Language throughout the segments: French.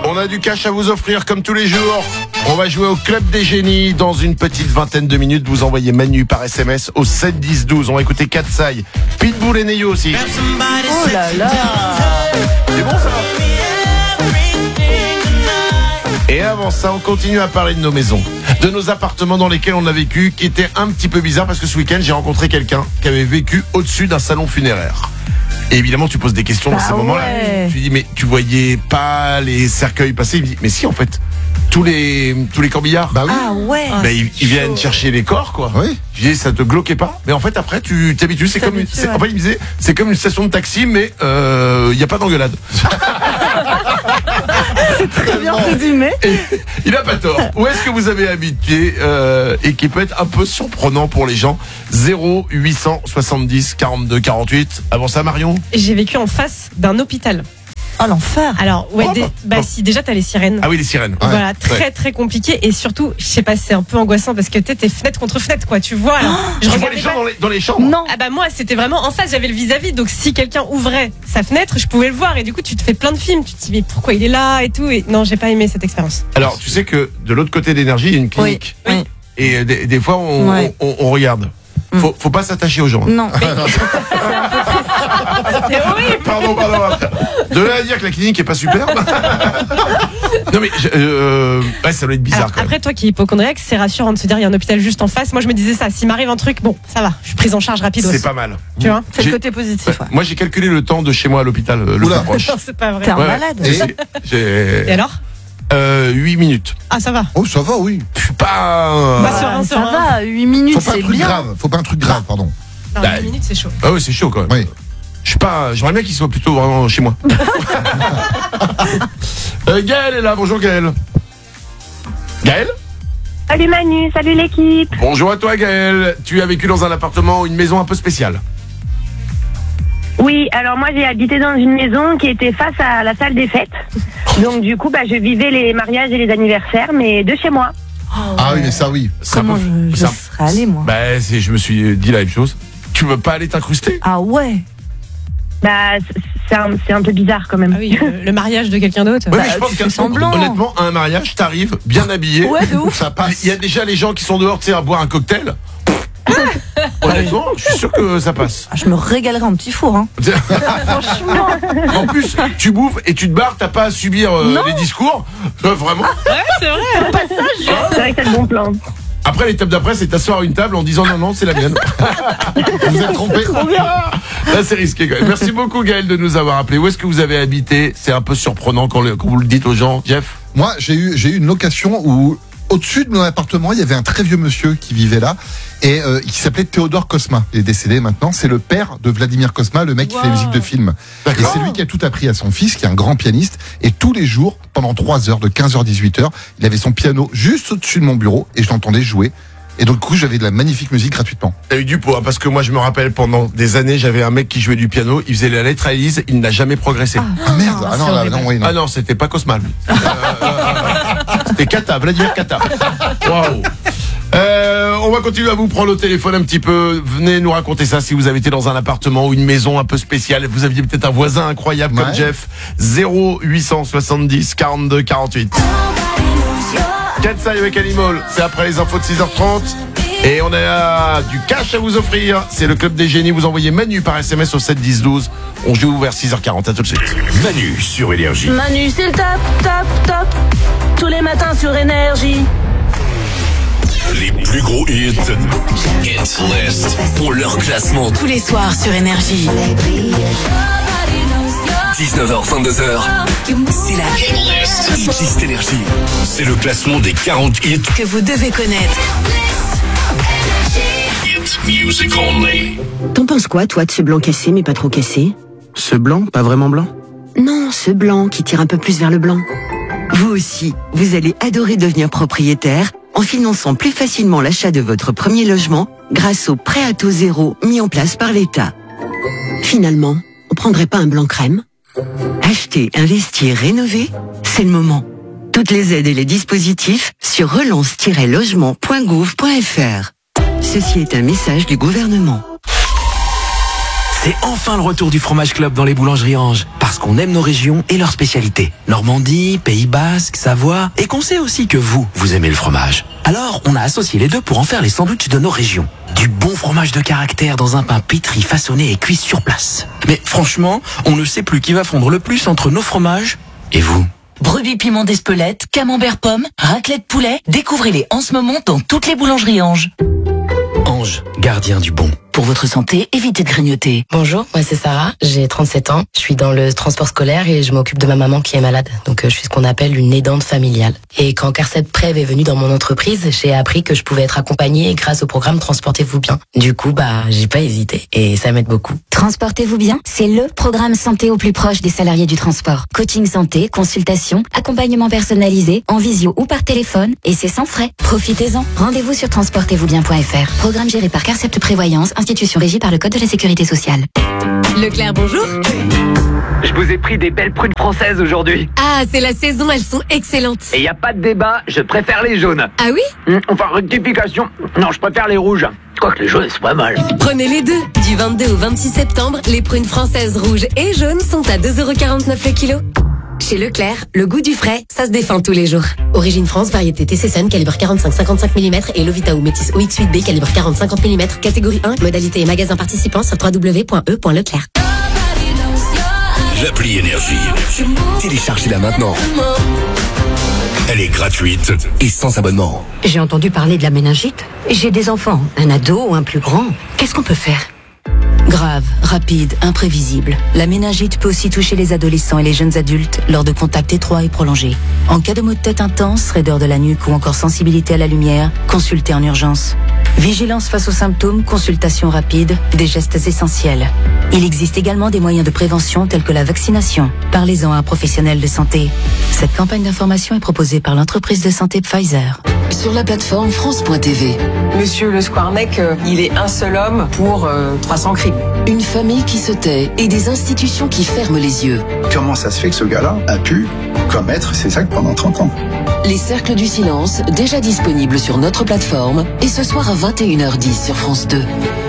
On a du cash à vous offrir comme tous les jours. On va jouer au Club des Génies dans une petite vingtaine de minutes. Vous envoyez Manu par SMS au 7 10 12. On va écouter Katsai, Pitbull et Neyo aussi. Oh là là. C'est bon ça. Et avant ça, on continue à parler de nos maisons, de nos appartements dans lesquels on a vécu, qui étaient un petit peu bizarres parce que ce week-end, j'ai rencontré quelqu'un qui avait vécu au-dessus d'un salon funéraire. Et évidemment, tu poses des questions dans ces moments-là. Tu dis, mais tu voyais pas les cercueils passer? Il me dit, mais si, en fait, tous les corbillards. Bah oui. Ah ouais. Bah, ils viennent chercher les corps, quoi. Oui. Je dis, ça te glauquait pas? Mais en fait, après, tu t'habitues. C'est comme, en fait, il me disait, c'est comme une station de taxi, mais il y a pas d'engueulade. C'est très bien résumé. Et il a pas tort. Où est-ce que vous avez habité et qui peut être un peu surprenant pour les gens? 0870 42 48. Avant ça, Marion? J'ai vécu en face d'un hôpital. Oh l'enfer. Alors, ouais, si déjà t'as les sirènes. Ah oui, les sirènes. Ouais. Voilà, très très compliqué. Et surtout, je sais pas, c'est un peu angoissant parce que t'es fenêtre contre fenêtre, quoi. Tu vois, alors, Tu vois les gens dans les chambres? Non. Ah bah moi, c'était vraiment en face, j'avais le vis-à-vis. Donc si quelqu'un ouvrait sa fenêtre, je pouvais le voir. Et du coup, tu te fais plein de films. Tu te dis, mais pourquoi il est là et tout. Et non, j'ai pas aimé cette expérience. Alors, tu sais que de l'autre côté d'énergie, il y a une clinique. Oui. Et des fois, on regarde. Faut pas s'attacher aux gens. Non. C'est horrible. Pardon. De là à dire que la clinique est pas superbe. Non mais ouais, ça doit être bizarre. Alors, quand même. après, toi qui es hypochondriaque, c'est rassurant de se dire il y a un hôpital juste en face. Moi, je me disais ça. S'il m'arrive un truc, bon, ça va. Je suis prise en charge rapide. C'est pas mal. Tu vois. C'est le J'ai- côté positif. Ouais. Moi, j'ai calculé le temps de chez moi à l'hôpital le plus proche. Non, c'est pas vrai. T'es un Ouais. malade. Et Et alors 8 minutes. Ah, ça va. Oh, ça va, oui. Je suis pas. Bah, serein. Ça va, 8 minutes, Faut pas un c'est truc bien. grave. Faut pas un truc grave, pardon. Non, Bah, 10 minutes, c'est chaud. Ah oui, c'est chaud quand même. Oui. Je suis pas. J'aimerais bien qu'il soit plutôt vraiment chez moi. Gaël est là. Bonjour Gaël. Gaël. Salut Manu, salut l'équipe. Bonjour à toi Gaël. Tu as vécu dans un appartement ou une maison un peu spéciale. Oui, alors moi j'ai habité dans une maison qui était face à la salle des fêtes. Donc du coup, je vivais les mariages et les anniversaires, mais de chez moi. Ah oui, mais ça, oui. C'est un Comment peu- je c'est un- serais allée, moi? Je me suis dit la même chose. Tu veux pas aller t'incruster? Ah ouais. C'est un peu bizarre quand même. Ah oui, le mariage de quelqu'un d'autre. Oui, mais je pense tu que fais semblant. honnêtement, à un mariage, t'arrives bien habillé. Ouais, de ouf. Ça passe. Il y a déjà les gens qui sont dehors, tu sais, à boire un cocktail. Honnêtement, je suis sûr que ça passe. Ah, je me régalerais en petit four, hein. Franchement. En plus, tu bouffes et tu te barres, t'as pas à subir les discours. Vraiment. Ouais, c'est vrai. C'est vrai que c'est le bon plan. Après, l'étape d'après, c'est t'asseoir à une table en disant non, c'est la mienne. Vous êtes trompé. Là, c'est risqué quand même. Merci beaucoup, Gaël, de nous avoir appelé. Où est-ce que vous avez habité? C'est un peu surprenant quand vous le dites aux gens. Jeff? Moi, j'ai eu une location où, au-dessus de mon appartement, il y avait un très vieux monsieur qui vivait là et qui s'appelait Théodore Cosma. Il est décédé maintenant. C'est le père de Vladimir Cosma, le mec qui fait les musiques de films. Et c'est lui qui a tout appris à son fils, qui est un grand pianiste. Et tous les jours, pendant 3 heures, de 15h à 18h, il avait son piano juste au-dessus de mon bureau et je l'entendais jouer. Et donc, du coup, j'avais de la magnifique musique gratuitement. T'as eu du pot, hein, parce que moi, je me rappelle, pendant des années, j'avais un mec qui jouait du piano, il faisait la lettre à Elise, il n'a jamais progressé. Ah merde. Ah non, là, non, oui, non. Ah non, c'était pas Cosma, lui. C'était Kata, Vladimir Kata. Waouh. On va continuer à vous prendre au téléphone un petit peu. Venez nous raconter ça si vous avez été dans un appartement ou une maison un peu spéciale. Vous aviez peut-être un voisin incroyable comme Ouais. Jeff. 0870 42 48. Katsai avec Animal, c'est après les infos de 6h30. Et on a du cash à vous offrir. C'est le Club des Génies. Vous envoyez Manu par SMS au 7 10 12. On joue vers 6h40. À tout de suite. Manu sur Énergie. Manu, c'est le top, top, top. Tous les matins sur Énergie. Les plus gros hits. Hit List. Pour leur classement. Tous les soirs sur Énergie. 19h, 22h. C'est la Hit List. Hit Énergie. C'est le classement des 40 hits. que vous devez connaître. Hit Music Only. T'en penses quoi, toi, de ce blanc cassé, mais pas trop cassé? Ce blanc, pas vraiment blanc? Non, ce blanc qui tire un peu plus vers le blanc. Vous aussi, vous allez adorer devenir propriétaire en finançant plus facilement l'achat de votre premier logement grâce au prêt à taux zéro mis en place par l'État. Finalement, on prendrait pas un blanc crème? Acheter, investir, rénover, c'est le moment. Toutes les aides et les dispositifs sur relance-logement.gouv.fr. Ceci est un message du gouvernement. C'est enfin le retour du fromage club dans les boulangeries Ange. Parce qu'on aime nos régions et leurs spécialités. Normandie, Pays Basque, Savoie. Et qu'on sait aussi que vous aimez le fromage. Alors, on a associé les deux pour en faire les sandwichs de nos régions. Du bon fromage de caractère dans un pain pétri, façonné et cuit sur place. Mais franchement, on ne sait plus qui va fondre le plus entre nos fromages et vous. Brebis piment d'Espelette, camembert pomme, raclette poulet. Découvrez-les en ce moment dans toutes les boulangeries Ange. Ange, gardien du bon. Pour votre santé, évitez de grignoter. Bonjour, moi c'est Sarah, j'ai 37 ans, je suis dans le transport scolaire et je m'occupe de ma maman qui est malade. Donc je suis ce qu'on appelle une aidante familiale. Et quand Carcep Prev est venu dans mon entreprise, j'ai appris que je pouvais être accompagnée grâce au programme Transportez-vous bien. Du coup, j'ai pas hésité et ça m'aide beaucoup. Transportez-vous bien, c'est le programme santé au plus proche des salariés du transport. Coaching santé, consultation, accompagnement personnalisé, en visio ou par téléphone, et c'est sans frais. Profitez-en. Rendez-vous sur transportezvousbien.fr. Programme géré par Carcept Prévoyance, institution régie par le Code de la Sécurité sociale. Leclerc, bonjour. Je vous ai pris des belles prunes françaises aujourd'hui. Ah, c'est la saison, elles sont excellentes. Et y a pas de débat, je préfère les jaunes. Ah oui? Enfin, rectification. Non, je préfère les rouges. Quoique les jaunes, c'est pas mal. Prenez les deux. Du 22 au 26 septembre, les prunes françaises rouges et jaunes sont à 2,49 € le kilo. Chez Leclerc, le goût du frais, ça se défend tous les jours. Origine France, variété TC1, calibre 45-55 mm et Lovita ou Métis OX8B, calibre 40-50 mm. Catégorie 1, modalité et magasin participant sur www.e.leclerc. L'appli Énergie. Téléchargez-la maintenant. Elle est gratuite et sans abonnement. J'ai entendu parler de la méningite. J'ai des enfants, un ado ou un plus grand. Qu'est-ce qu'on peut faire ? Grave, rapide, imprévisible. La méningite peut aussi toucher les adolescents et les jeunes adultes lors de contacts étroits et prolongés. En cas de maux de tête intense, raideur de la nuque ou encore sensibilité à la lumière, consultez en urgence. Vigilance face aux symptômes, consultation rapide, des gestes essentiels. Il existe également des moyens de prévention tels que la vaccination. Parlez-en à un professionnel de santé. Cette campagne d'information est proposée par l'entreprise de santé Pfizer. Sur la plateforme France.tv. Monsieur Le Squarnec, il est un seul homme pour 300 crimes. Une famille qui se tait et des institutions qui ferment les yeux. Comment ça se fait que ce gars-là a pu commettre ces actes pendant 30 ans? Les cercles du silence, déjà disponibles sur notre plateforme, et ce soir à 21h10 sur France 2.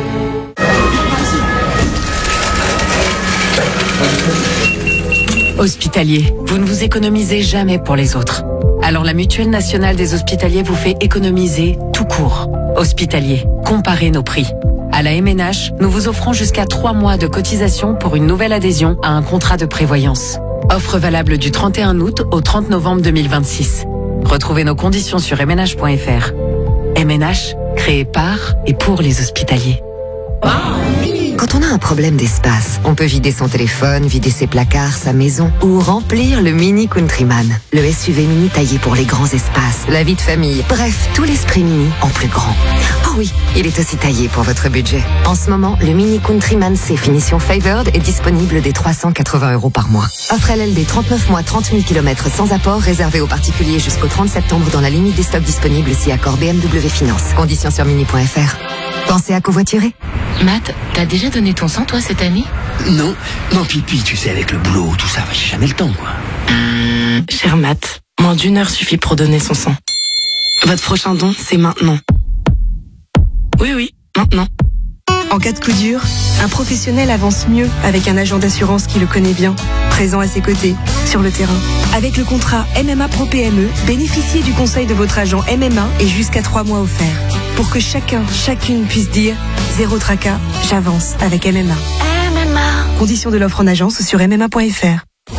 Hospitalier, vous ne vous économisez jamais pour les autres. Alors la Mutuelle Nationale des Hospitaliers vous fait économiser tout court. Hospitalier, comparez nos prix. À la MNH, nous vous offrons jusqu'à 3 mois de cotisation pour une nouvelle adhésion à un contrat de prévoyance. Offre valable du 31 août au 30 novembre 2026. Retrouvez nos conditions sur mnh.fr. MNH, créé par et pour les hospitaliers. Quand on a un problème d'espace, on peut vider son téléphone, vider ses placards, sa maison ou remplir le Mini Countryman. Le SUV mini taillé pour les grands espaces, la vie de famille. Bref, tout l'esprit mini en plus grand. Oh oui, il est aussi taillé pour votre budget. En ce moment, le Mini Countryman C finition Favored est disponible dès 380 € par mois. Offre LLD 39 mois, 30 000 km sans apport, réservé aux particuliers jusqu'au 30 septembre dans la limite des stocks disponibles si accord BMW Finance. Conditions sur mini.fr. Pensez à covoiturer. Matt, t'as déjà donné ton sang, toi, cette année? Non, puis tu sais, avec le boulot, tout ça, j'ai jamais le temps, quoi. Cher Matt, moins d'1 heure suffit pour donner son sang. Votre prochain don, c'est maintenant. Oui, maintenant. En cas de coup dur, un professionnel avance mieux avec un agent d'assurance qui le connaît bien, présent à ses côtés, sur le terrain. Avec le contrat MMA Pro PME, bénéficiez du conseil de votre agent MMA et jusqu'à 3 mois offerts. Pour que chacune puisse dire « Zéro tracas, j'avance avec MMA ». Conditions de l'offre en agence sur MMA.fr.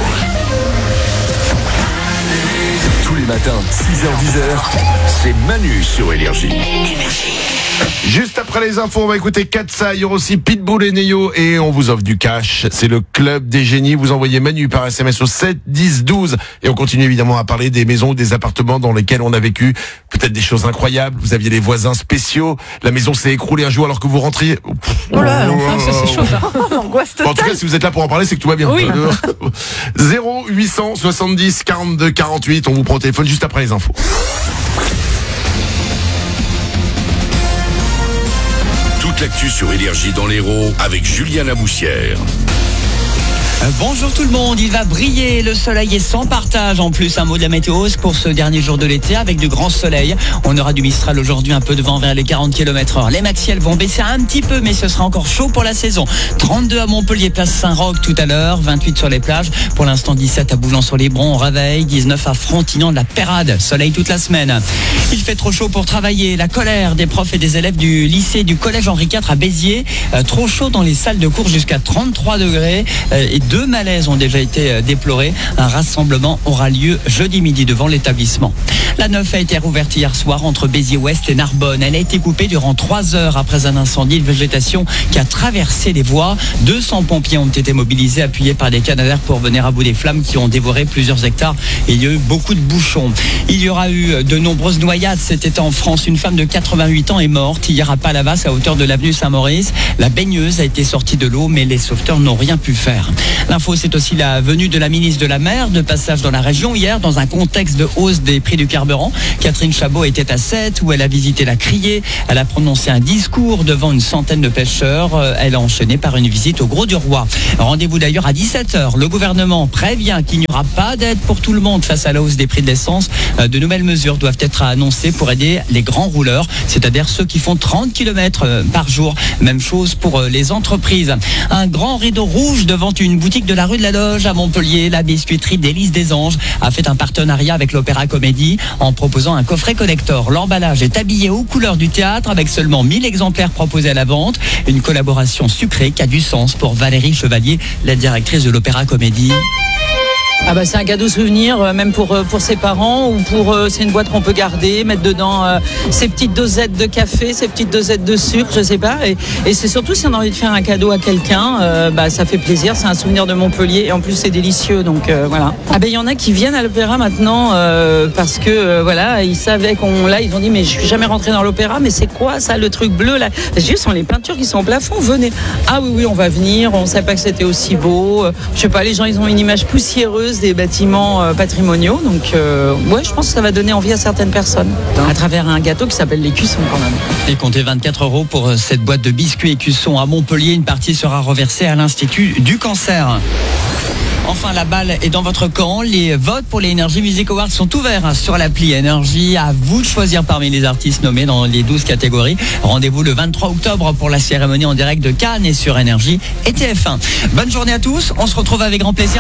Tous les matins, 6h-10h, c'est Manu sur Énergie. Juste après les infos, on va écouter Katsa, il y aura aussi Pitbull et Neyo et on vous offre du cash. C'est le club des génies. Vous envoyez Manu par SMS au 7 10 12 et on continue évidemment à parler des maisons ou des appartements dans lesquels on a vécu peut-être des choses incroyables. Vous aviez des voisins spéciaux. La maison s'est écroulée un jour alors que vous rentriez. Oh là, enfin, ça c'est chaud. Angoisse totale. En tout cas, si vous êtes là pour en parler, c'est que tout va bien. Oui. 0800 70 42 48. On vous prend au téléphone juste après les infos. Toute l'actu sur Énergie dans l'Hérault avec Julien Lamoussière. Bonjour tout le monde, il va briller, le soleil est sans partage. En plus, un mot de la météo pour ce dernier jour de l'été avec du grand soleil. On aura du Mistral aujourd'hui, un peu de vent vers les 40 km/h. Les maxiels vont baisser un petit peu, mais ce sera encore chaud pour la saison. 32 à Montpellier, place Saint-Roch tout à l'heure, 28 sur les plages. Pour l'instant, 17 à Boulogne-sur-les-Brons, au Réveil, 19 à Frontignan de la Pérade. Soleil toute la semaine. Il fait trop chaud pour travailler. La colère des profs et des élèves du lycée du collège Henri IV à Béziers. Trop chaud dans les salles de cours jusqu'à 33 degrés. Et 2 malaises ont déjà été déplorés. Un rassemblement aura lieu jeudi midi devant l'établissement. La 9 a été rouverte hier soir entre Béziers-Ouest et Narbonne. Elle a été coupée durant 3 heures après un incendie de végétation qui a traversé les voies. 200 pompiers ont été mobilisés, appuyés par des canadaires pour venir à bout des flammes qui ont dévoré plusieurs hectares. Et il y a eu beaucoup de bouchons. Il y aura eu de nombreuses noyades cet été en France. Une femme de 88 ans est morte hier à Palavas, à hauteur de l'avenue Saint-Maurice. La baigneuse a été sortie de l'eau, mais les sauveteurs n'ont rien pu faire. L'info, c'est aussi la venue de la ministre de la Mer, de passage dans la région hier, dans un contexte de hausse des prix du carburant. Catherine Chabot était à Sète, où elle a visité la criée. Elle a prononcé un discours devant une centaine de pêcheurs. Elle a enchaîné par une visite au Gros du Roi. Rendez-vous d'ailleurs à 17h. Le gouvernement prévient qu'il n'y aura pas d'aide pour tout le monde face à la hausse des prix de l'essence. De nouvelles mesures doivent être annoncées pour aider les grands rouleurs, c'est-à-dire ceux qui font 30 km par jour. Même chose pour les entreprises. Un grand rideau rouge devant une boutique de la rue de la Loge à Montpellier. La biscuiterie d'Élise des Anges a fait un partenariat avec l'Opéra Comédie en proposant un coffret collector. L'emballage est habillé aux couleurs du théâtre avec seulement 1000 exemplaires proposés à la vente. Une collaboration sucrée qui a du sens pour Valérie Chevalier, la directrice de l'Opéra Comédie. Ah bah c'est un cadeau souvenir, même pour ses parents, ou c'est une boîte qu'on peut garder, mettre dedans ses petites dosettes de café, ses petites dosettes de sucre, je sais pas. Et c'est surtout si on a envie de faire un cadeau à quelqu'un, ça fait plaisir. C'est un souvenir de Montpellier et en plus c'est délicieux, donc voilà. Ah ben il y en a qui viennent à l'opéra maintenant parce que voilà, ils savaient ils ont dit mais je suis jamais rentré dans l'opéra, mais c'est quoi ça, le truc bleu là? Je dis, ce sont les peintures qui sont au plafond. Venez. Ah oui on va venir. On savait pas que c'était aussi beau. Je sais pas, les gens ils ont une image poussiéreuse des bâtiments patrimoniaux, donc je pense que ça va donner envie à certaines personnes à travers un gâteau qui s'appelle l'écusson quand même. Et comptez 24 € pour cette boîte de biscuits écusson à Montpellier. Une partie sera reversée à l'Institut du cancer. Enfin, la balle est dans votre camp. Les votes pour les Energy Music Awards sont ouverts sur l'appli Energy. À vous de choisir parmi les artistes nommés dans les 12 catégories. Rendez-vous le 23 octobre pour la cérémonie en direct de Cannes et sur Energy et TF1. Bonne journée à tous. On se retrouve avec grand plaisir.